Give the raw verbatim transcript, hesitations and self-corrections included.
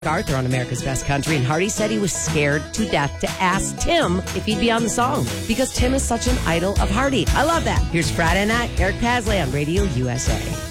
Arthur on America's Best Country, and Hardy said he was scared to death to ask Tim if he'd be on the song because Tim is such an idol of Hardy. I love that. Here's Friday Night, Eric Pasley on Radio U S A.